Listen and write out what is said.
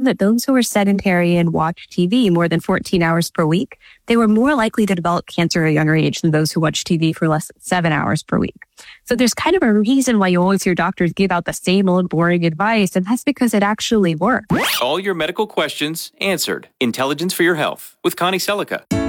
that those who were sedentary and watched TV more than 14 hours per week, they were more likely to develop cancer at a younger age than those who watch TV for less than 7 hours per week. So there's kind of a reason why you always hear doctors give out the same old boring advice, and that's because it actually works. All your medical questions answered. Intelligence for Your Health with Connie Selica.